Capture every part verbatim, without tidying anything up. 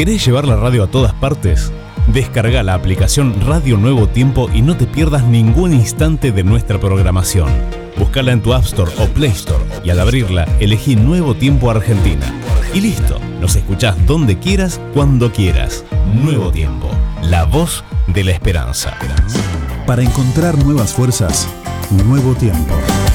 ¿Querés llevar la radio a todas partes? Descarga la aplicación Radio Nuevo Tiempo y no te pierdas ningún instante de nuestra programación. Búscala en tu App Store o Play Store y al abrirla elegí Nuevo Tiempo Argentina. Y listo, nos escuchás donde quieras, cuando quieras. Nuevo Tiempo, la voz de la esperanza. Para encontrar nuevas fuerzas, Nuevo Tiempo.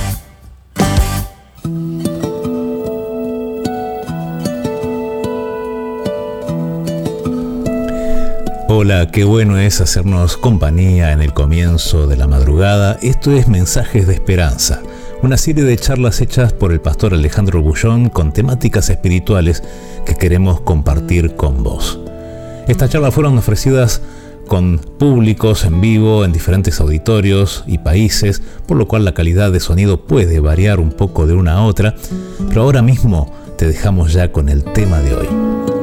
Hola, qué bueno es hacernos compañía en el comienzo de la madrugada. Esto es Mensajes de Esperanza, una serie de charlas hechas por el pastor Alejandro Bullón con temáticas espirituales que queremos compartir con vos. Estas charlas fueron ofrecidas con públicos en vivo en diferentes auditorios y países, por lo cual la calidad de sonido puede variar un poco de una a otra, pero ahora mismo te dejamos ya con el tema de hoy.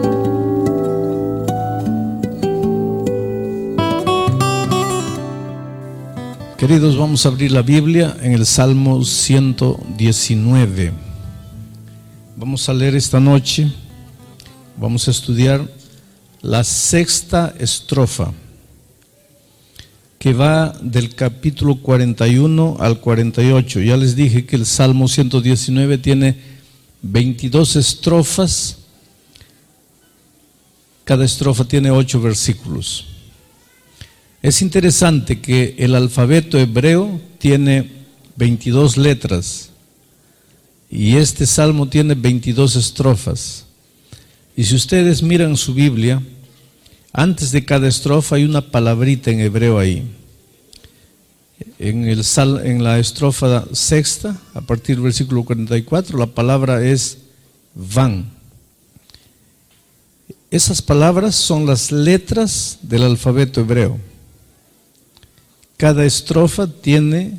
Queridos, vamos a abrir la Biblia en el Salmo ciento diecinueve. Vamos a leer esta noche, vamos a estudiar la sexta estrofa, que va del capítulo cuarenta y uno al cuarenta y ocho. Ya les dije que el Salmo ciento diecinueve tiene veintidós estrofas, cada estrofa tiene ocho versículos. Es interesante que el alfabeto hebreo tiene veintidós letras y este salmo tiene veintidós estrofas. Y si ustedes miran su Biblia, antes de cada estrofa hay una palabrita en hebreo ahí. En, el sal, en la estrofa sexta, a partir del versículo cuarenta y cuatro, la palabra es van. Esas palabras son las letras del alfabeto hebreo. Cada estrofa tiene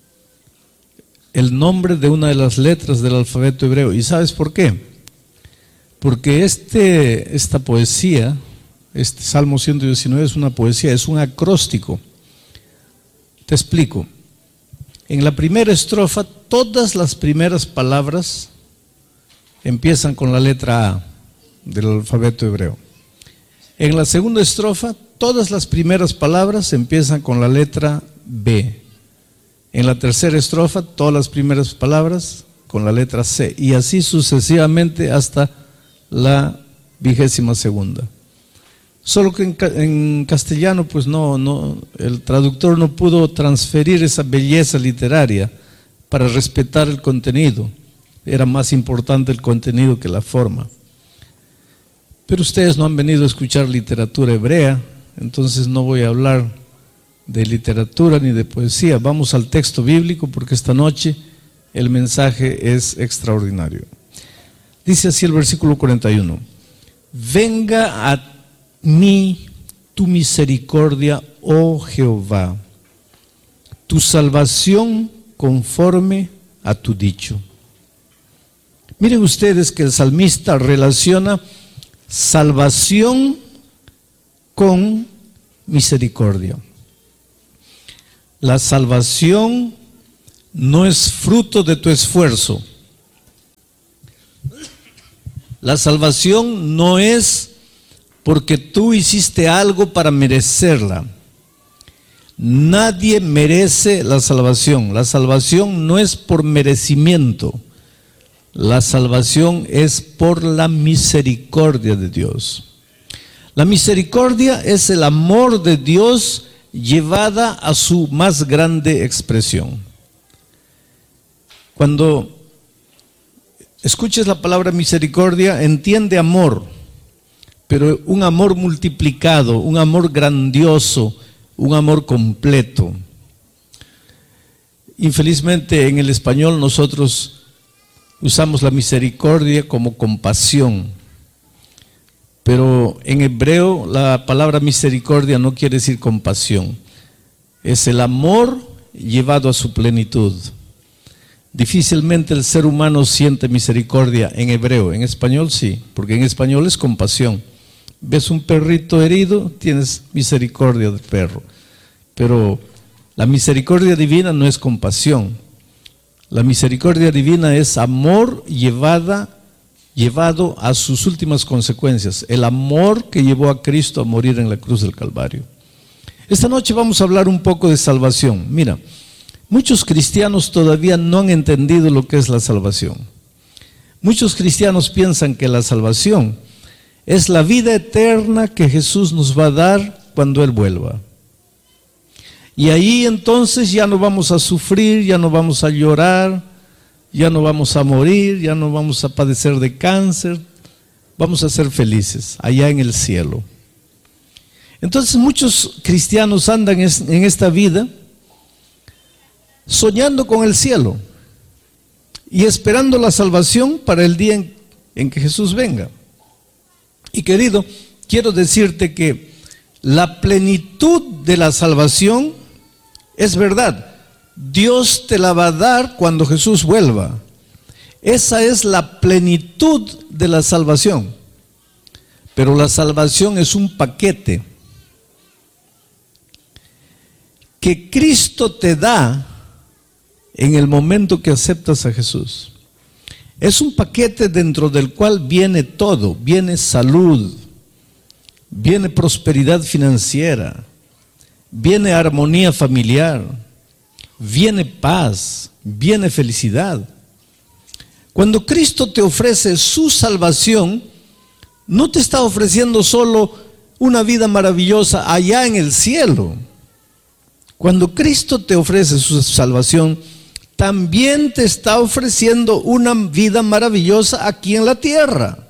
el nombre de una de las letras del alfabeto hebreo. ¿Y sabes por qué? Porque este, esta poesía, este Salmo ciento diecinueve es una poesía, es un acróstico. Te explico. En la primera estrofa, todas las primeras palabras empiezan con la letra A del alfabeto hebreo. En la segunda estrofa, todas las primeras palabras empiezan con la letra B. En la tercera estrofa, todas las primeras palabras con la letra C. Y así sucesivamente hasta la vigésima segunda. Solo que en, en castellano, pues no, no, el traductor no pudo transferir esa belleza literaria para respetar el contenido. Era más importante el contenido que la forma. Pero ustedes no han venido a escuchar literatura hebrea, entonces no voy a hablar de literatura ni de poesía. Vamos al texto bíblico porque esta noche el mensaje es extraordinario. Dice así el versículo cuarenta y uno: venga a mí tu misericordia, oh Jehová, tu salvación conforme a tu dicho. Miren ustedes que el salmista relaciona salvación con misericordia. La salvación no es fruto de tu esfuerzo. La salvación no es porque tú hiciste algo para merecerla. Nadie merece la salvación. La salvación no es por merecimiento. La salvación es por la misericordia de Dios. La misericordia es el amor de Dios llevada a su más grande expresión. Cuando escuches la palabra misericordia, entiende amor, pero un amor multiplicado, un amor grandioso, un amor completo. Infelizmente en el español nosotros usamos la misericordia como compasión, pero en hebreo la palabra misericordia no quiere decir compasión, es el amor llevado a su plenitud. Difícilmente el ser humano siente misericordia en hebreo, en español sí, porque en español es compasión. Ves un perrito herido, tienes misericordia del perro, pero la misericordia divina no es compasión. La misericordia divina es amor llevada llevado a sus últimas consecuencias, el amor que llevó a Cristo a morir en la cruz del Calvario. Esta noche vamos a hablar un poco de salvación. Mira, muchos cristianos todavía no han entendido lo que es la salvación. Muchos cristianos piensan que la salvación es la vida eterna que Jesús nos va a dar cuando Él vuelva. Y ahí entonces ya no vamos a sufrir, ya no vamos a llorar, ya no vamos a morir, ya no vamos a padecer de cáncer, vamos a ser felices allá en el cielo. Entonces muchos cristianos andan en esta vida soñando con el cielo y esperando la salvación para el día en, en que Jesús venga. Y querido, quiero decirte que la plenitud de la salvación es verdad. Dios te la va a dar cuando Jesús vuelva. Esa es la plenitud de la salvación. Pero la salvación es un paquete que Cristo te da en el momento que aceptas a Jesús. Es un paquete dentro del cual viene todo. Viene salud, viene prosperidad financiera, viene armonía familiar, viene paz, viene felicidad. Cuando Cristo te ofrece su salvación, no te está ofreciendo solo una vida maravillosa allá en el cielo. Cuando Cristo te ofrece su salvación, también te está ofreciendo una vida maravillosa aquí en la tierra.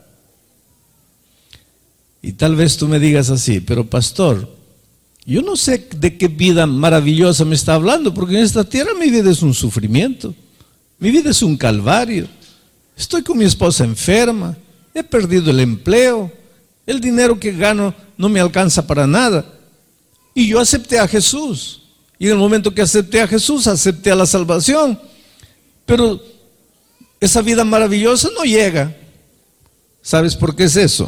Y tal vez tú me digas así, pero pastor, yo no sé de qué vida maravillosa me está hablando, porque en esta tierra mi vida es un sufrimiento, mi vida es un calvario. Estoy con mi esposa enferma, he perdido el empleo, el dinero que gano no me alcanza para nada. Y yo acepté a Jesús. Y en el momento que acepté a Jesús, acepté a la salvación. Pero esa vida maravillosa no llega. ¿Sabes por qué es eso?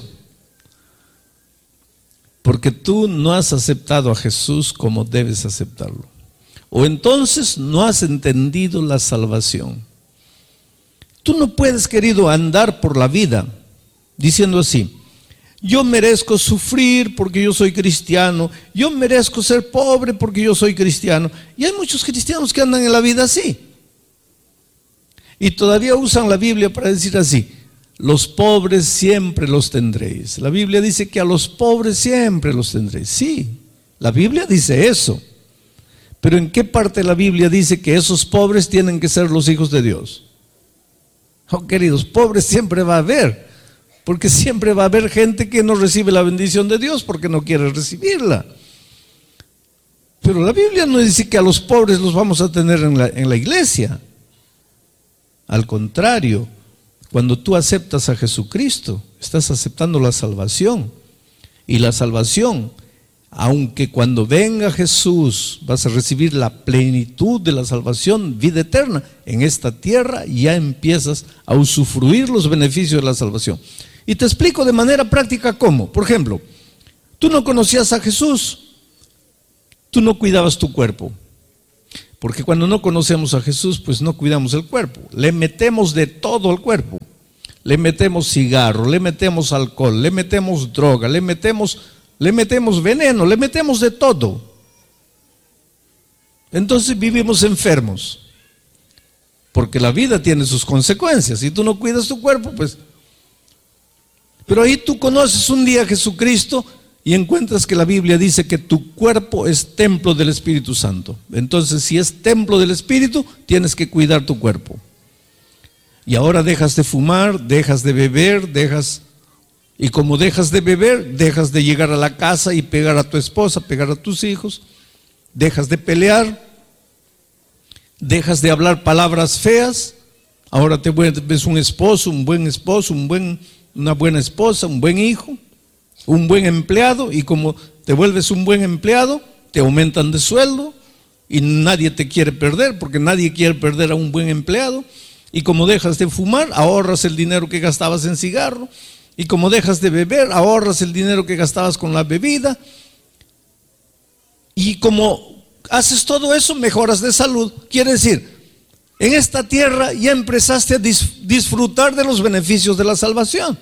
Porque tú no has aceptado a Jesús como debes aceptarlo. O entonces no has entendido la salvación. Tú no puedes, querido, andar por la vida diciendo así: yo merezco sufrir porque yo soy cristiano, yo merezco ser pobre porque yo soy cristiano. Y hay muchos cristianos que andan en la vida así. Y todavía usan la Biblia para decir así: los pobres siempre los tendréis. La Biblia dice que a los pobres siempre los tendréis. Sí, la Biblia dice eso. Pero ¿en qué parte de la Biblia dice que esos pobres tienen que ser los hijos de Dios? Oh, queridos, pobres siempre va a haber. Porque siempre va a haber gente que no recibe la bendición de Dios porque no quiere recibirla. Pero la Biblia no dice que a los pobres los vamos a tener en la, en la iglesia. Al contrario, cuando tú aceptas a Jesucristo, estás aceptando la salvación. Y la salvación, aunque cuando venga Jesús vas a recibir la plenitud de la salvación, vida eterna, en esta tierra ya empiezas a usufruir los beneficios de la salvación. Y te explico de manera práctica cómo. Por ejemplo, tú no conocías a Jesús, tú no cuidabas tu cuerpo. Porque cuando no conocemos a Jesús, pues no cuidamos el cuerpo. Le metemos de todo al cuerpo. Le metemos cigarro, le metemos alcohol, le metemos droga, le metemos, le metemos veneno, le metemos de todo. Entonces vivimos enfermos. Porque la vida tiene sus consecuencias. Si tú no cuidas tu cuerpo, pues... Pero ahí tú conoces un día a Jesucristo y encuentras que la Biblia dice que tu cuerpo es templo del Espíritu Santo. Entonces, si es templo del Espíritu, tienes que cuidar tu cuerpo. Y ahora dejas de fumar, dejas de beber, dejas... Y como dejas de beber, dejas de llegar a la casa y pegar a tu esposa, pegar a tus hijos, dejas de pelear, dejas de hablar palabras feas. Ahora te ves un esposo, un buen esposo, un buen... una buena esposa, un buen hijo, un buen empleado, y como te vuelves un buen empleado, te aumentan de sueldo y nadie te quiere perder, porque nadie quiere perder a un buen empleado. Y como dejas de fumar, ahorras el dinero que gastabas en cigarro, y como dejas de beber, ahorras el dinero que gastabas con la bebida, y como haces todo eso, mejoras de salud. Quiere decir, en esta tierra ya empezaste a dis- disfrutar de los beneficios de la salvación.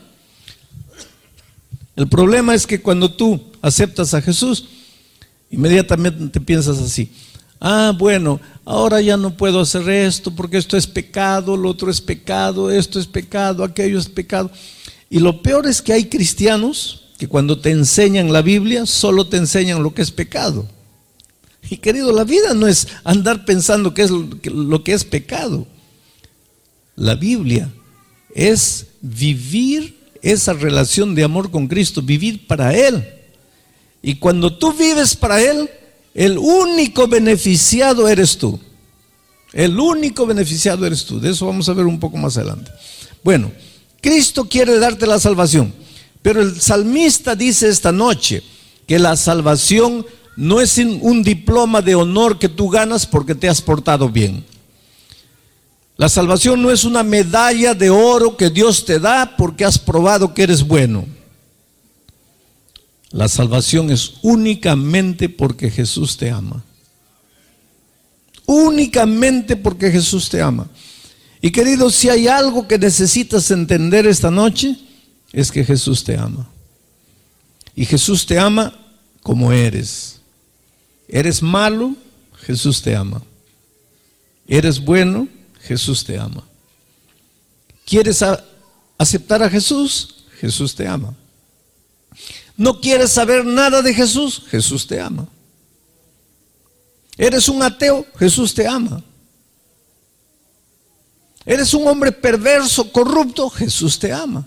El problema es que cuando tú aceptas a Jesús, inmediatamente piensas así: ah, bueno, ahora ya no puedo hacer esto porque esto es pecado, lo otro es pecado, esto es pecado, aquello es pecado. Y lo peor es que hay cristianos que cuando te enseñan la Biblia solo te enseñan lo que es pecado. Y querido, la vida no es andar pensando qué es lo que es pecado. La Biblia es vivir esa relación de amor con Cristo, vivir para Él. Y cuando tú vives para Él, el único beneficiado eres tú. El único beneficiado eres tú. De eso vamos a ver un poco más adelante. Bueno, Cristo quiere darte la salvación, pero el salmista dice esta noche que la salvación no es un diploma de honor que tú ganas porque te has portado bien. La salvación no es una medalla de oro que Dios te da porque has probado que eres bueno. La salvación es únicamente porque Jesús te ama. Únicamente porque Jesús te ama. Y querido, si hay algo que necesitas entender esta noche, es que Jesús te ama. Y Jesús te ama como eres. Eres malo, Jesús te ama. Eres bueno, Jesús te ama. ¿Quieres a- aceptar a Jesús? Jesús te ama. ¿No quieres saber nada de Jesús? Jesús te ama. ¿Eres un ateo? Jesús te ama. ¿Eres un hombre perverso, corrupto? Jesús te ama.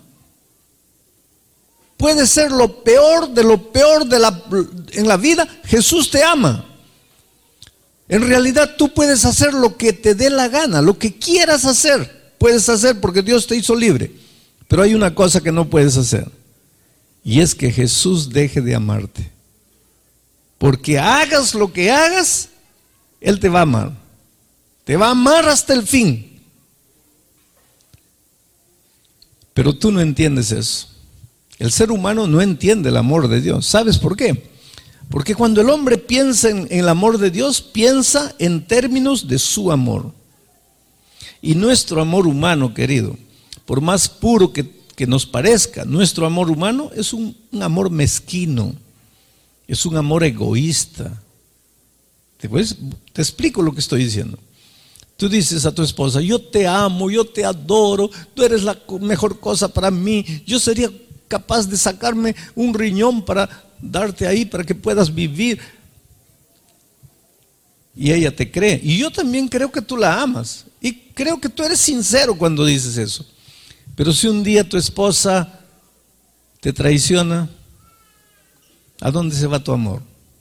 Puede ser lo peor de lo peor de la, en la vida, Jesús te ama. En realidad tú puedes hacer lo que te dé la gana, lo que quieras hacer, puedes hacer porque Dios te hizo libre. Pero hay una cosa que no puedes hacer, y es que Jesús deje de amarte. Porque hagas lo que hagas, Él te va a amar. Te va a amar hasta el fin. Pero tú no entiendes eso. El ser humano no entiende el amor de Dios. ¿Sabes por qué? Porque cuando el hombre piensa en, en el amor de Dios, piensa en términos de su amor. Y nuestro amor humano, querido, por más puro que, que nos parezca, nuestro amor humano es un, un amor mezquino, es un amor egoísta. ¿Te, puedes, te explico lo que estoy diciendo. Tú dices a tu esposa: yo te amo, yo te adoro, tú eres la mejor cosa para mí, yo sería capaz de sacarme un riñón para darte ahí para que puedas vivir. Y ella te cree, y yo también creo que tú la amas, y creo que tú eres sincero cuando dices eso. Pero si un día tu esposa te traiciona, ¿a dónde se va tu amor?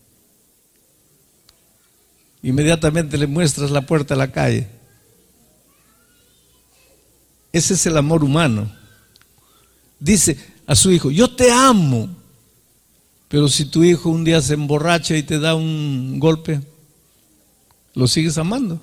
Inmediatamente le muestras la puerta a la calle. Ese es el amor humano. Dice a su hijo: yo te amo. Pero si tu hijo un día se emborracha y te da un golpe, ¿lo sigues amando?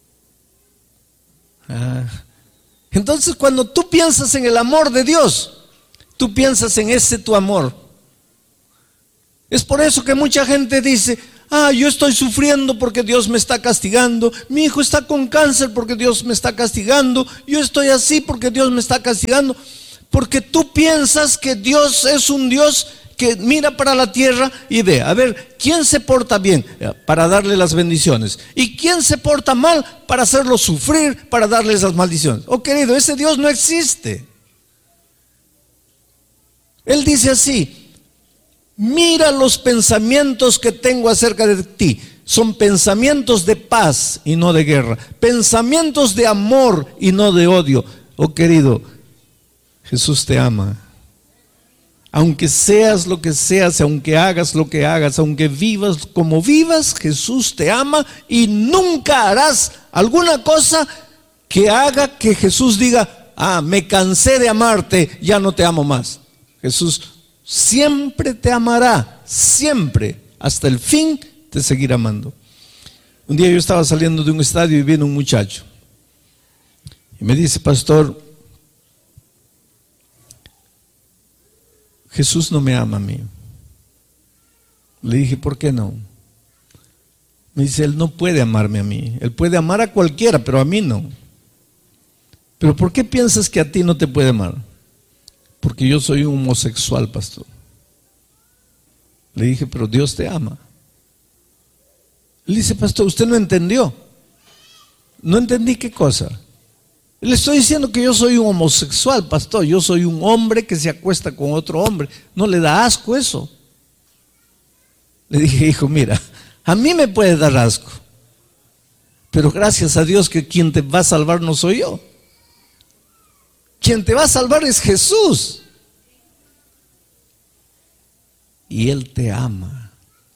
Ah. Entonces, cuando tú piensas en el amor de Dios, tú piensas en ese tu amor. Es por eso que mucha gente dice: ah, yo estoy sufriendo porque Dios me está castigando, mi hijo está con cáncer porque Dios me está castigando, yo estoy así porque Dios me está castigando. Porque tú piensas que Dios es un Dios que mira para la tierra y ve, a ver, ¿quién se porta bien? Para darle las bendiciones. ¿Y quién se porta mal? Para hacerlo sufrir, para darle esas maldiciones. Oh, querido, ese Dios no existe. Él dice así: mira los pensamientos que tengo acerca de ti. Son pensamientos de paz y no de guerra. Pensamientos de amor y no de odio. Oh, querido, Jesús te ama. Aunque seas lo que seas, aunque hagas lo que hagas, aunque vivas como vivas, Jesús te ama y nunca harás alguna cosa que haga que Jesús diga: ah, me cansé de amarte, ya no te amo más. Jesús siempre te amará, siempre, hasta el fin te seguirá amando. Un día yo estaba saliendo de un estadio y viene un muchacho y me dice: pastor, Jesús no me ama a mí. Le dije: ¿por qué no? Me dice, Él no puede amarme a mí. Él puede amar a cualquiera, pero a mí no. ¿Pero por qué piensas que a ti no te puede amar? Porque yo soy un homosexual, pastor. Le dije, pero Dios te ama. Le dice, pastor, usted no entendió. No entendí qué cosa. Le estoy diciendo que yo soy un homosexual, pastor. Yo soy un hombre que se acuesta con otro hombre. ¿No le da asco eso? Le dije, hijo, mira, a mí me puede dar asco, pero gracias a Dios que quien te va a salvar no soy yo. Quien te va a salvar es Jesús. Y Él te ama.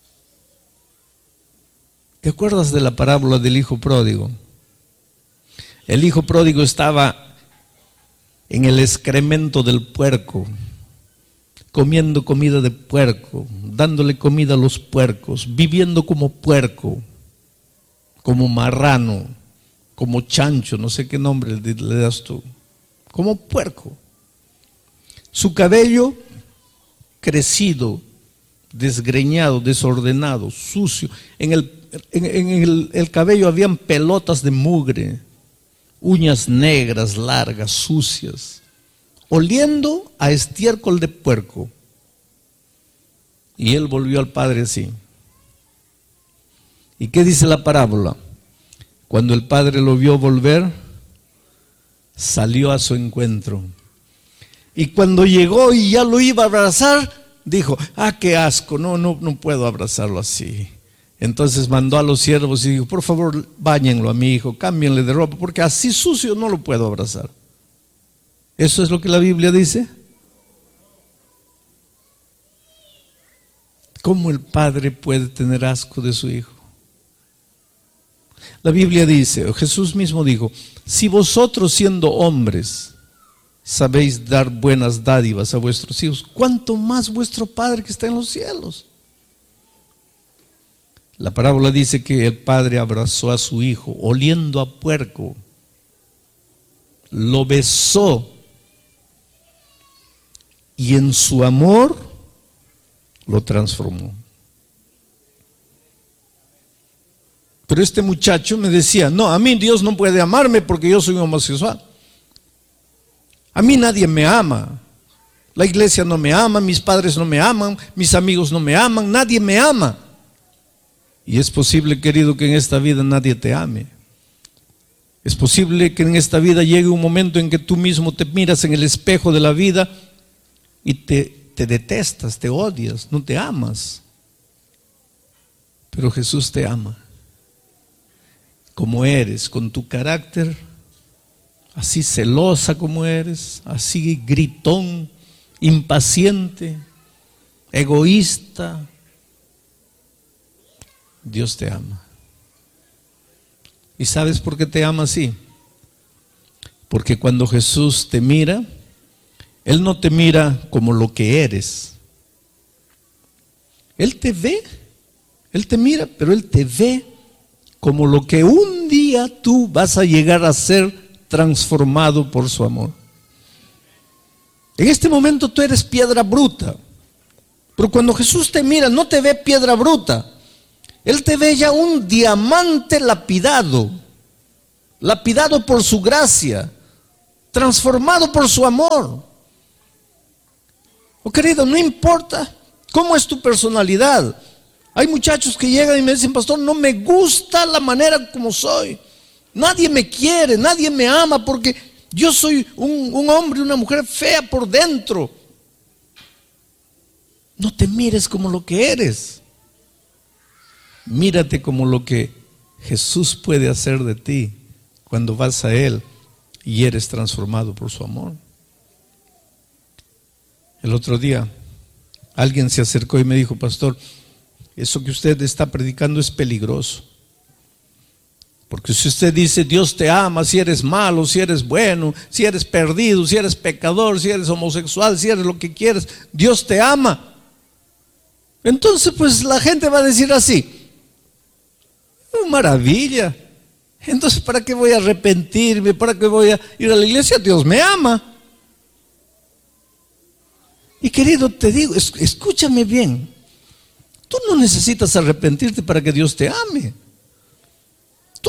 ¿Te acuerdas de la parábola del hijo pródigo? El hijo pródigo estaba en el excremento del puerco, comiendo comida de puerco, dándole comida a los puercos, viviendo como puerco, como marrano, como chancho, no sé qué nombre le das tú, como puerco. Su cabello crecido, desgreñado, desordenado, sucio. En el, en, en el, el cabello habían pelotas de mugre, uñas negras, largas, sucias, oliendo a estiércol de puerco. Y él volvió al padre así. ¿Y qué dice la parábola? Cuando el padre lo vio volver, salió a su encuentro. Y cuando llegó y ya lo iba a abrazar, dijo, ah, qué asco, no, no, no puedo abrazarlo así. Entonces mandó a los siervos y dijo, por favor, báñenlo a mi hijo, cámbienle de ropa, porque así sucio no lo puedo abrazar. ¿Eso es lo que la Biblia dice? ¿Cómo el padre puede tener asco de su hijo? La Biblia dice, o Jesús mismo dijo, si vosotros siendo hombres sabéis dar buenas dádivas a vuestros hijos, ¿cuánto más vuestro Padre que está en los cielos? La parábola dice que el padre abrazó a su hijo, oliendo a puerco, lo besó y en su amor lo transformó. Pero este muchacho me decía, no, a mí Dios no puede amarme porque yo soy un homosexual. A mí nadie me ama. La iglesia no me ama, mis padres no me aman, mis amigos no me aman, nadie me ama. Y es posible, querido, que en esta vida nadie te ame. Es posible que en esta vida llegue un momento en que tú mismo te miras en el espejo de la vida y te, te detestas, te odias, no te amas. Pero Jesús te ama. Como eres, con tu carácter, así celosa como eres, así gritón, impaciente, egoísta, Dios te ama. ¿Y sabes por qué te ama así? Porque cuando Jesús te mira, Él no te mira como lo que eres. Él te ve, Él te mira, pero Él te ve como lo que un día tú vas a llegar a ser, transformado por su amor. En este momento tú eres piedra bruta, pero cuando Jesús te mira no te ve piedra bruta, Él te ve ya un diamante lapidado, lapidado por su gracia, transformado por su amor. Oh querido, no importa cómo es tu personalidad. Hay muchachos que llegan y me dicen, pastor, no me gusta la manera como soy. Nadie me quiere, nadie me ama porque yo soy un, un hombre, una mujer fea por dentro. No te mires como lo que eres. Mírate como lo que Jesús puede hacer de ti cuando vas a Él y eres transformado por su amor. El otro día alguien se acercó y me dijo, pastor, eso que usted está predicando es peligroso. Porque si usted dice Dios te ama, si eres malo, si eres bueno, si eres perdido, si eres pecador, si eres homosexual, si eres lo que quieres, Dios te ama. Entonces pues la gente va a decir así, oh, maravilla, entonces ¿para qué voy a arrepentirme? ¿Para qué voy a ir a la iglesia? Dios me ama. Y querido, te digo, escúchame bien, tú no necesitas arrepentirte para que Dios te ame.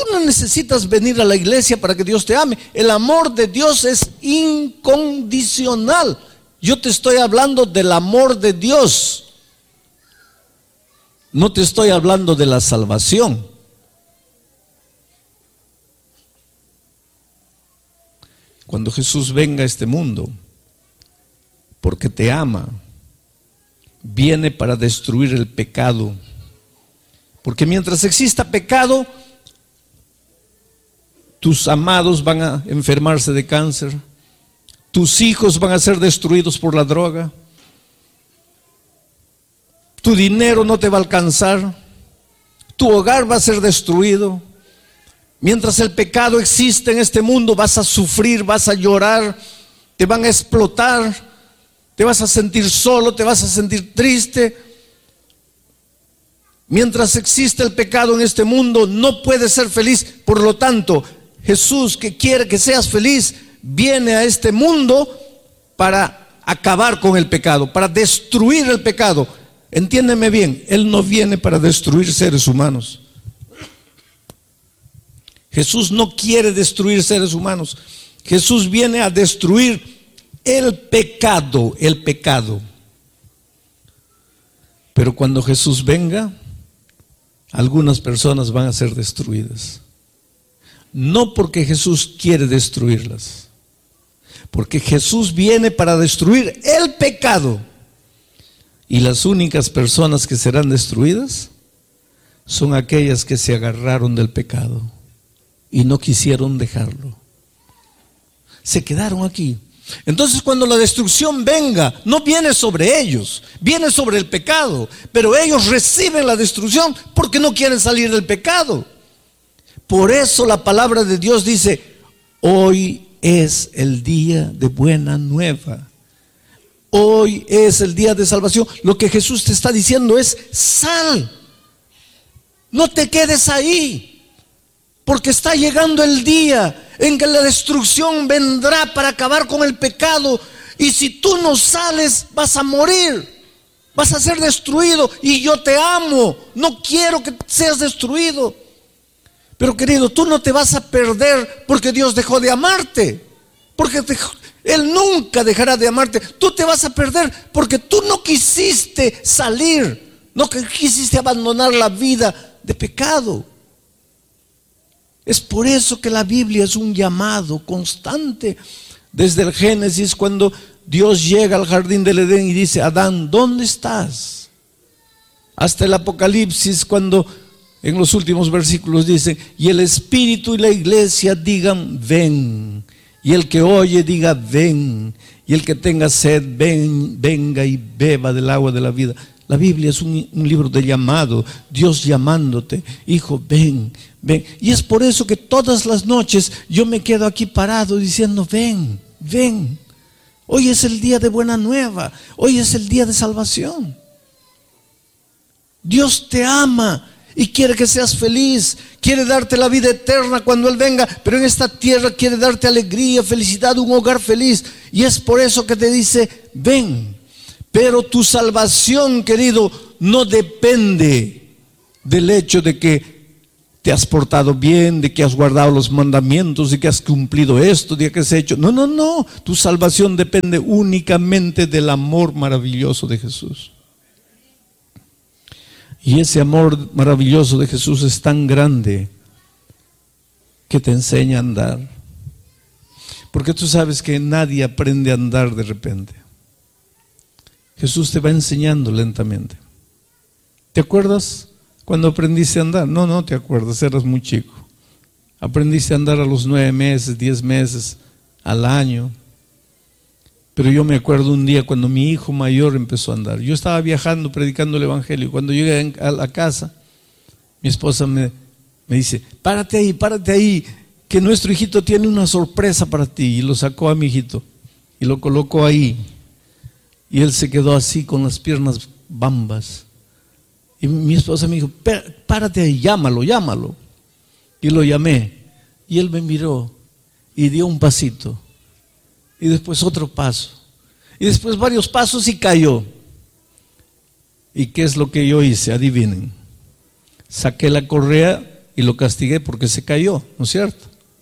no necesitas venir a la iglesia para que Dios te ame. El amor de Dios es incondicional. Yo te estoy hablando del amor de Dios. No te estoy hablando de la salvación. Cuando Jesús venga a este mundo, porque te ama, viene para destruir el pecado. Porque mientras exista pecado, tus amados van a enfermarse de cáncer, tus hijos van a ser destruidos por la droga, tu dinero no te va a alcanzar, tu hogar va a ser destruido. Mientras el pecado existe en este mundo, vas a sufrir, vas a llorar, te van a explotar, te vas a sentir solo, te vas a sentir triste. Mientras existe el pecado en este mundo, no puedes ser feliz. Por lo tanto, Jesús, que quiere que seas feliz, viene a este mundo para acabar con el pecado, para destruir el pecado. Entiéndeme bien, Él no viene para destruir seres humanos. Jesús no quiere destruir seres humanos. Jesús viene a destruir el pecado, el pecado. Pero cuando Jesús venga, algunas personas van a ser destruidas. No porque Jesús quiere destruirlas, porque Jesús viene para destruir el pecado. Y las únicas personas que serán destruidas son aquellas que se agarraron del pecado y no quisieron dejarlo. Se quedaron aquí. Entonces, cuando la destrucción venga, no viene sobre ellos, viene sobre el pecado. Pero ellos reciben la destrucción porque no quieren salir del pecado. Por eso la palabra de Dios dice: hoy es el día de buena nueva. Hoy es el día de salvación. Lo que Jesús te está diciendo es: sal, no te quedes ahí. Porque está llegando el día en que la destrucción vendrá para acabar con el pecado. Y si tú no sales, vas a morir, vas a ser destruido. Y yo te amo, no quiero que seas destruido. Pero querido, tú no te vas a perder porque Dios dejó de amarte, porque te, Él nunca dejará de amarte. Tú te vas a perder porque tú no quisiste salir, no quisiste abandonar la vida de pecado. Es por eso que la Biblia es un llamado constante. Desde el Génesis, cuando Dios llega al jardín del Edén y dice: Adán, ¿dónde estás? Hasta el Apocalipsis, cuando en los últimos versículos dice: y el Espíritu y la iglesia digan: ven. Y el que oye diga: ven. Y el que tenga sed, ven, venga y beba del agua de la vida. La Biblia es un, un libro de llamado. Dios llamándote: hijo, ven, ven. Y es por eso que todas las noches yo me quedo aquí parado diciendo: ven, ven. Hoy es el día de buena nueva. Hoy es el día de salvación. Dios te ama y quiere que seas feliz. Quiere darte la vida eterna cuando Él venga. Pero en esta tierra quiere darte alegría, felicidad, un hogar feliz. Y es por eso que te dice: ven. Pero tu salvación, querido, no depende del hecho de que te has portado bien, de que has guardado los mandamientos, de que has cumplido esto, de que has hecho. No, no, no. Tu salvación depende únicamente del amor maravilloso de Jesús. Y ese amor maravilloso de Jesús es tan grande que te enseña a andar. Porque tú sabes que nadie aprende a andar de repente. Jesús te va enseñando lentamente. ¿Te acuerdas cuando aprendiste a andar? No, no te acuerdas, eras muy chico. Aprendiste a andar a los nueve meses, diez meses, al año. Pero yo me acuerdo un día cuando mi hijo mayor empezó a andar. Yo estaba viajando, predicando el evangelio. Cuando llegué a la casa, mi esposa me, me dice: párate ahí, párate ahí, que nuestro hijito tiene una sorpresa para ti. Y lo sacó a mi hijito y lo colocó ahí. Y él se quedó así con las piernas bambas. Y mi esposa me dijo: párate ahí, llámalo, llámalo. Y lo llamé. Y él me miró y dio un pasito. Y después otro paso. Y después varios pasos y cayó. ¿Y qué es lo que yo hice? Adivinen. Saqué la correa y lo castigué porque se cayó, ¿no es cierto?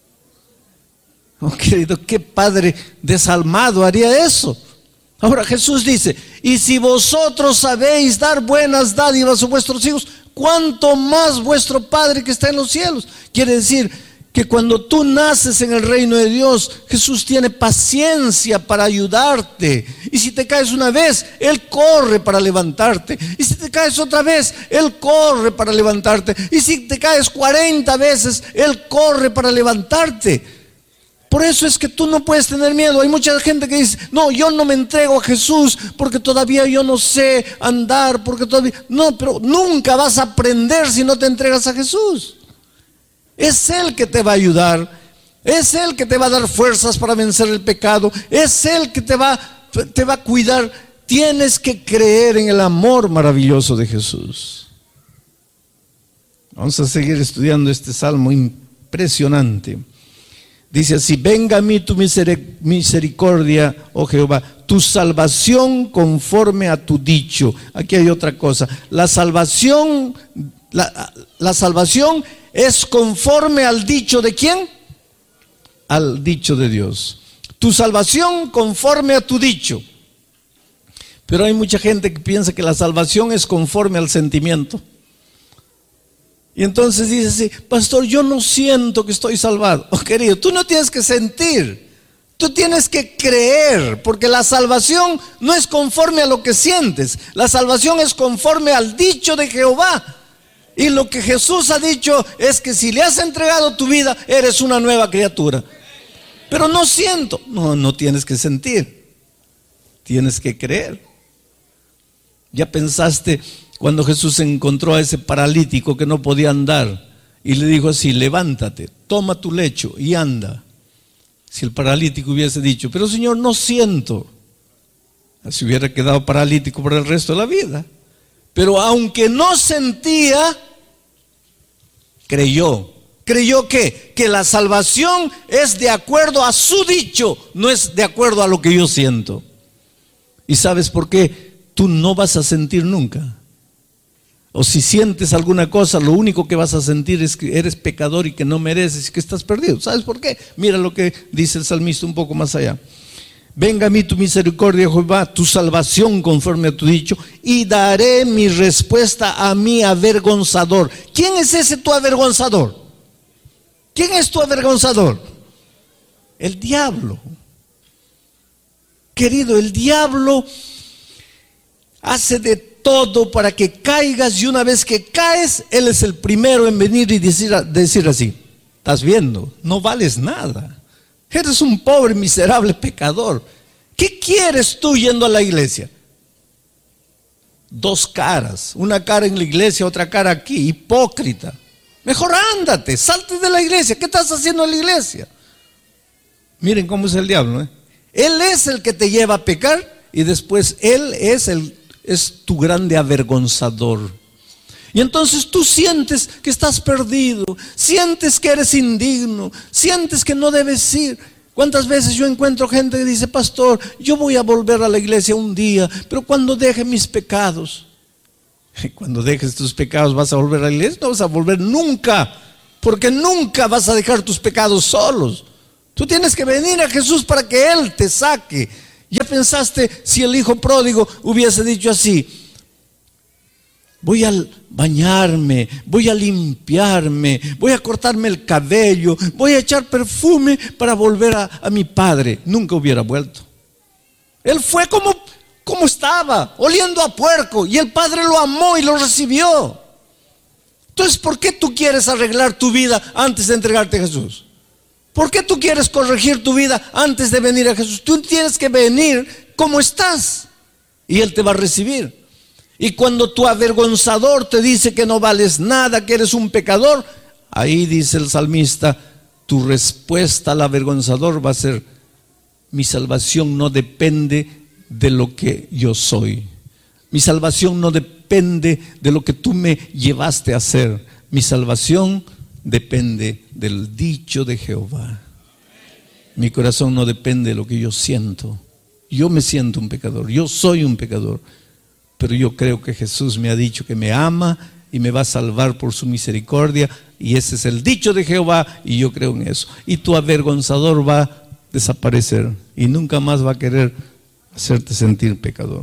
Oh, querido, ¿qué padre desalmado haría eso? Ahora Jesús dice, y si vosotros sabéis dar buenas dádivas a vuestros hijos, ¿cuánto más vuestro Padre que está en los cielos? Quiere decir que cuando tú naces en el reino de Dios, Jesús tiene paciencia para ayudarte. Y si te caes una vez, Él corre para levantarte. Y si te caes otra vez, Él corre para levantarte. Y si te caes cuarenta veces, Él corre para levantarte. Por eso es que tú no puedes tener miedo. Hay mucha gente que dice, no, yo no me entrego a Jesús porque todavía yo no sé andar, porque todavía... No, pero nunca vas a aprender si no te entregas a Jesús. Es Él que te va a ayudar, es Él que te va a dar fuerzas para vencer el pecado, es Él que te va, te va a cuidar. Tienes que creer en el amor maravilloso de Jesús. Vamos a seguir estudiando este salmo impresionante. Dice así, venga a mí tu misericordia, oh Jehová, tu salvación conforme a tu dicho. Aquí hay otra cosa, la salvación, la, la salvación es conforme al dicho de ¿quién? Al dicho de Dios. Tu salvación conforme a tu dicho. Pero hay mucha gente que piensa que la salvación es conforme al sentimiento. Y entonces dice así, pastor, yo no siento que estoy salvado. Oh, querido, tú no tienes que sentir, tú tienes que creer, porque la salvación no es conforme a lo que sientes. La salvación es conforme al dicho de Jehová. Y lo que Jesús ha dicho es que si le has entregado tu vida, eres una nueva criatura. Pero no siento. No, no tienes que sentir. Tienes que creer. ¿Ya pensaste cuando Jesús encontró a ese paralítico que no podía andar y le dijo así, levántate, toma tu lecho y anda? Si el paralítico hubiese dicho, pero Señor, no siento, así hubiera quedado paralítico por el resto de la vida. Pero aunque no sentía, creyó. ¿Creyó qué? Que la salvación es de acuerdo a su dicho, no es de acuerdo a lo que yo siento. ¿Y sabes por qué? Tú no vas a sentir nunca. O si sientes alguna cosa, lo único que vas a sentir es que eres pecador y que no mereces y que estás perdido. ¿Sabes por qué? Mira lo que dice el salmista un poco más allá. Venga a mí tu misericordia, Jehová, tu salvación conforme a tu dicho, y daré mi respuesta a mi avergonzador. ¿Quién es ese tu avergonzador? ¿Quién es tu avergonzador? El diablo. Querido, el diablo hace de todo para que caigas, y una vez que caes, él es el primero en venir y decir, decir así, estás viendo, no vales nada. Eres un pobre, miserable pecador. ¿Qué quieres tú yendo a la iglesia? Dos caras, una cara en la iglesia, otra cara aquí, hipócrita. Mejor ándate, salte de la iglesia. ¿Qué estás haciendo en la iglesia? Miren cómo es el diablo, ¿eh? Él es el que te lleva a pecar y después él es, el, es tu grande avergonzador. Y entonces tú sientes que estás perdido, sientes que eres indigno, sientes que no debes ir. ¿Cuántas veces yo encuentro gente que dice, pastor, yo voy a volver a la iglesia un día, pero cuando deje mis pecados? Cuando dejes tus pecados, ¿vas a volver a la iglesia? No vas a volver nunca, porque nunca vas a dejar tus pecados solos. Tú tienes que venir a Jesús para que Él te saque. ¿Ya pensaste si el hijo pródigo hubiese dicho así? Voy a bañarme, voy a limpiarme, voy a cortarme el cabello, voy a echar perfume para volver a, a mi padre. Nunca hubiera vuelto. Él fue como, como estaba, oliendo a puerco, y el padre lo amó y lo recibió. Entonces, ¿por qué tú quieres arreglar tu vida antes de entregarte a Jesús? ¿Por qué tú quieres corregir tu vida antes de venir a Jesús? Tú tienes que venir como estás y Él te va a recibir. Y cuando tu avergonzador te dice que no vales nada, que eres un pecador, ahí dice el salmista, tu respuesta al avergonzador va a ser, mi salvación no depende de lo que yo soy. Mi salvación no depende de lo que tú me llevaste a hacer. Mi salvación depende del dicho de Jehová. Mi corazón no depende de lo que yo siento. Yo me siento un pecador, yo soy un pecador. Pero yo creo que Jesús me ha dicho que me ama y me va a salvar por su misericordia, y ese es el dicho de Jehová, y yo creo en eso. Y tu avergonzador va a desaparecer y nunca más va a querer hacerte sentir pecador.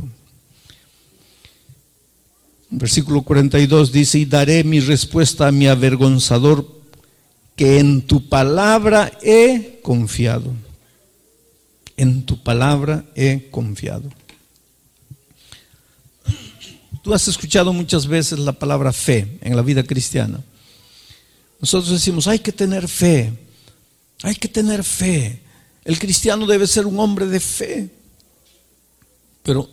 Versículo cuarenta y dos dice: y daré mi respuesta a mi avergonzador, que en tu palabra he confiado. En tu palabra he confiado. Tú has escuchado muchas veces la palabra fe en la vida cristiana. Nosotros decimos, hay que tener fe, hay que tener fe. El cristiano debe ser un hombre de fe. Pero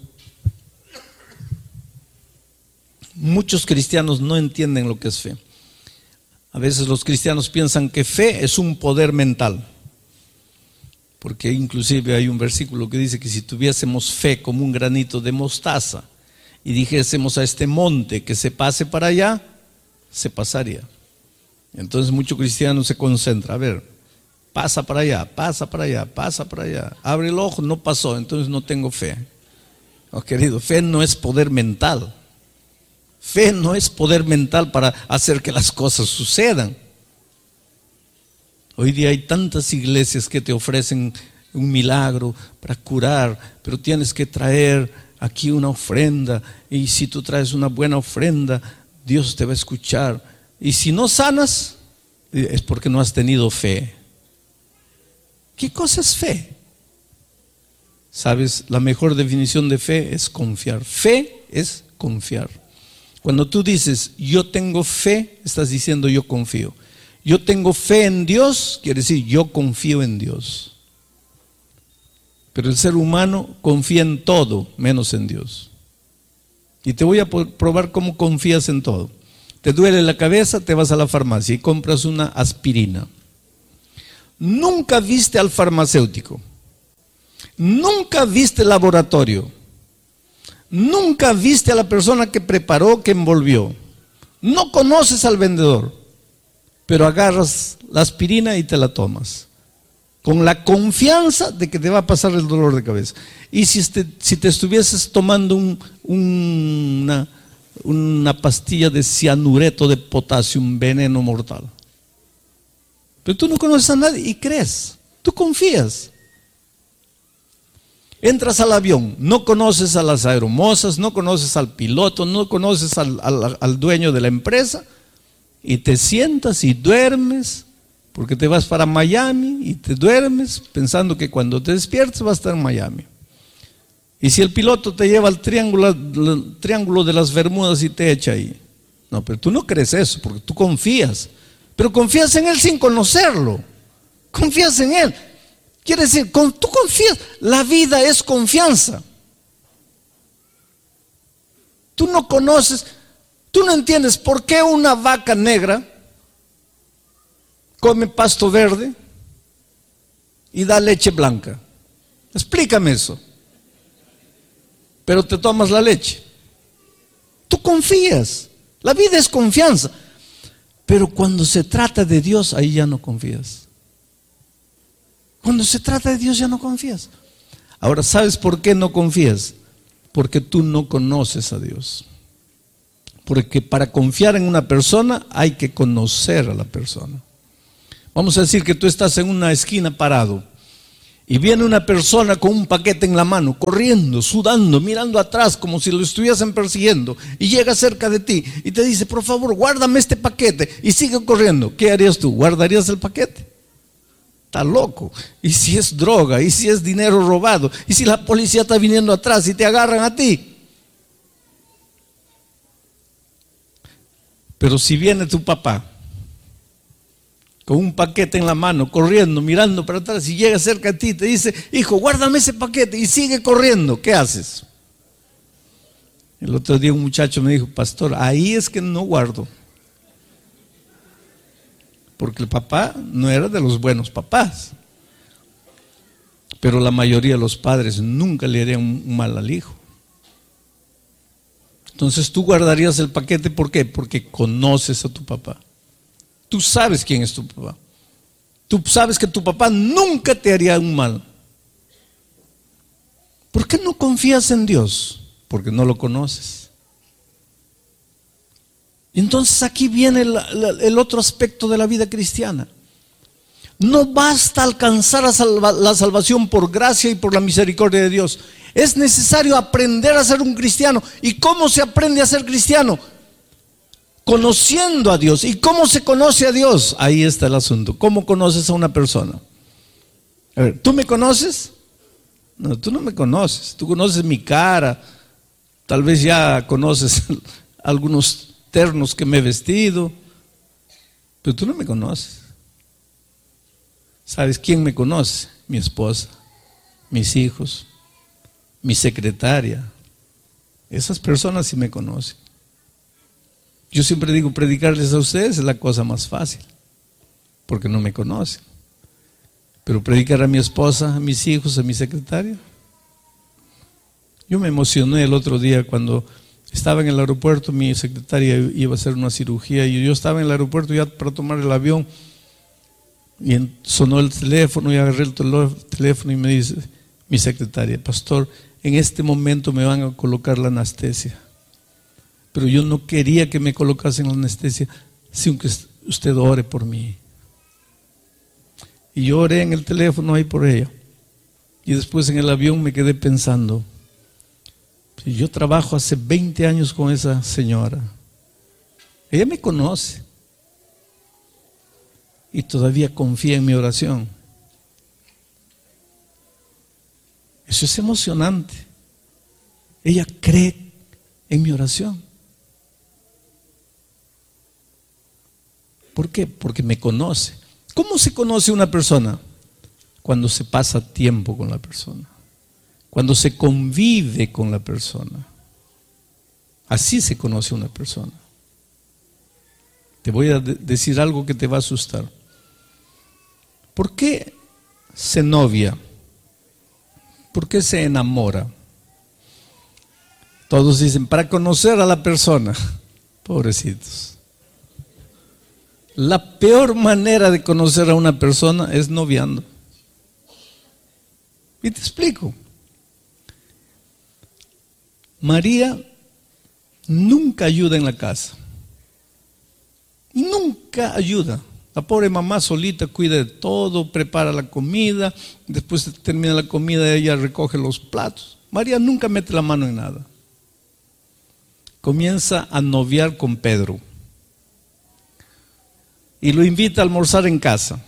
muchos cristianos no entienden lo que es fe. A veces los cristianos piensan que fe es un poder mental. Porque inclusive hay un versículo que dice que si tuviésemos fe como un granito de mostaza y dijésemos a este monte que se pase para allá, se pasaría. Entonces mucho cristiano se concentra, a ver, pasa para allá, pasa para allá, pasa para allá, abre el ojo, no pasó, entonces no tengo fe. Oh, querido, fe no es poder mental. Fe no es poder mental para hacer que las cosas sucedan. Hoy día hay tantas iglesias que te ofrecen un milagro para curar, pero tienes que traer aquí una ofrenda, y si tú traes una buena ofrenda, Dios te va a escuchar. Y si no sanas, es porque no has tenido fe. ¿Qué cosa es fe? ¿Sabes? La mejor definición de fe es confiar. Fe es confiar. Cuando tú dices, yo tengo fe, estás diciendo, yo confío. Yo tengo fe en Dios, quiere decir, yo confío en Dios. Pero el ser humano confía en todo, menos en Dios. Y te voy a probar cómo confías en todo. Te duele la cabeza, te vas a la farmacia y compras una aspirina. Nunca viste al farmacéutico. Nunca viste el laboratorio. Nunca viste a la persona que preparó, que envolvió. No conoces al vendedor, pero agarras la aspirina y te la tomas, con la confianza de que te va a pasar el dolor de cabeza. Y si te, si te estuvieses tomando un, un, una, una pastilla de cianureto de potasio, un veneno mortal. Pero tú no conoces a nadie y crees, tú confías. Entras al avión, no conoces a las aeromosas, no conoces al piloto, no conoces al, al, al dueño de la empresa, y te sientas y duermes, porque te vas para Miami y te duermes pensando que cuando te despiertes vas a estar en Miami. Y si el piloto te lleva al triángulo, al triángulo de las Bermudas y te echa ahí. No, pero tú no crees eso, porque tú confías. Pero confías en él sin conocerlo. Confías en él. Quiere decir, tú confías. La vida es confianza. Tú no conoces, tú no entiendes por qué una vaca negra come pasto verde y da leche blanca. Explícame eso. Pero te tomas la leche. Tú confías. La vida es confianza. Pero cuando se trata de Dios, ahí ya no confías. Cuando se trata de Dios ya no confías. Ahora, ¿sabes por qué no confías? Porque tú no conoces a Dios. Porque para confiar en una persona hay que conocer a la persona. Vamos a decir que tú estás en una esquina parado y viene una persona con un paquete en la mano, corriendo, sudando, mirando atrás como si lo estuviesen persiguiendo, y llega cerca de ti y te dice, por favor, guárdame este paquete, y sigue corriendo. ¿Qué harías tú? ¿Guardarías el paquete? Está loco. ¿Y si es droga? ¿Y si es dinero robado? ¿Y si la policía está viniendo atrás y te agarran a ti? Pero si viene tu papá con un paquete en la mano, corriendo, mirando para atrás, y llega cerca de ti y te dice, hijo, guárdame ese paquete, y sigue corriendo, ¿qué haces? El otro día un muchacho me dijo, pastor, ahí es que no guardo. Porque el papá no era de los buenos papás. Pero la mayoría de los padres nunca le harían un mal al hijo. Entonces tú guardarías el paquete, ¿por qué? Porque conoces a tu papá. Tú sabes quién es tu papá. Tú sabes que tu papá nunca te haría un mal. ¿Por qué no confías en Dios? Porque no lo conoces. Entonces aquí viene el, el otro aspecto de la vida cristiana. No basta alcanzar a salva, la salvación por gracia y por la misericordia de Dios. Es necesario aprender a ser un cristiano. ¿Y cómo se aprende a ser cristiano? Conociendo a Dios. ¿Y cómo se conoce a Dios? Ahí está el asunto. ¿Cómo conoces a una persona? A ver, ¿tú me conoces? No, tú no me conoces. Tú conoces mi cara. Tal vez ya conoces algunos ternos que me he vestido, pero tú no me conoces. ¿Sabes quién me conoce? Mi esposa, mis hijos, mi secretaria. Esas personas sí me conocen. Yo siempre digo, predicarles a ustedes es la cosa más fácil, porque no me conocen. Pero predicar a mi esposa, a mis hijos, a mi secretaria. Yo me emocioné el otro día cuando estaba en el aeropuerto. Mi secretaria iba a hacer una cirugía y yo estaba en el aeropuerto ya para tomar el avión y sonó el teléfono y agarré el teléfono y me dice mi secretaria: pastor, en este momento me van a colocar la anestesia, pero yo no quería que me colocasen la anestesia sin que usted ore por mí. Y yo oré en el teléfono ahí por ella, y después en el avión me quedé pensando: yo trabajo hace veinte años con esa señora, ella me conoce y todavía confía en mi oración. Eso es emocionante. Ella cree en mi oración. ¿Por qué? Porque me conoce. ¿Cómo se conoce una persona? Cuando se pasa tiempo con la persona, cuando se convive con la persona. Así se conoce una persona. Te voy a de- decir algo que te va a asustar. ¿Por qué se novia? ¿Por qué se enamora? Todos dicen, para conocer a la persona. Pobrecitos. La peor manera de conocer a una persona es noviando. Y te explico. María nunca ayuda en la casa. Nunca ayuda. La pobre mamá solita cuida de todo, prepara la comida, después termina la comida, ella recoge los platos. María nunca mete la mano en nada. Comienza a noviar con Pedro y lo invita a almorzar en casa.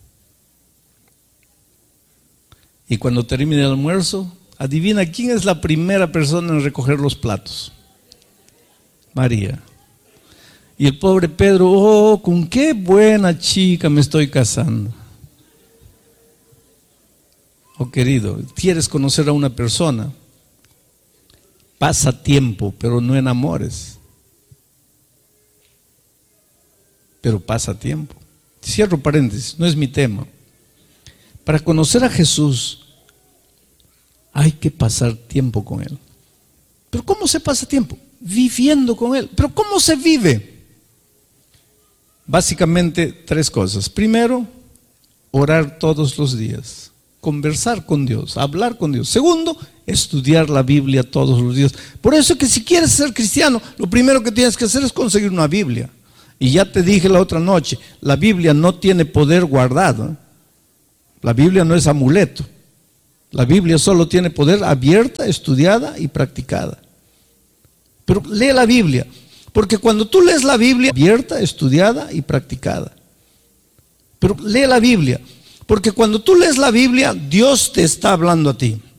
Y cuando termina el almuerzo, adivina quién es la primera persona en recoger los platos. María. Y el pobre Pedro, oh, con qué buena chica me estoy casando. Oh, querido, ¿quieres conocer a una persona? Pasa tiempo, pero no enamores. Pero pasa tiempo. Cierro paréntesis, no es mi tema. Para conocer a Jesús hay que pasar tiempo con Él. ¿Pero cómo se pasa tiempo? Viviendo con Él. ¿Pero cómo se vive? Básicamente tres cosas. Primero, orar todos los días, conversar con Dios, hablar con Dios. Segundo, estudiar la Biblia todos los días. Por eso que si quieres ser cristiano, lo primero que tienes que hacer es conseguir una Biblia. Y ya te dije la otra noche, la Biblia no tiene poder guardado. La Biblia no es amuleto. La Biblia solo tiene poder abierta, estudiada y practicada. Pero lee la Biblia. Porque cuando tú lees la Biblia abierta, estudiada y practicada. Pero lee la Biblia. Porque cuando tú lees la Biblia, Dios te está hablando a ti.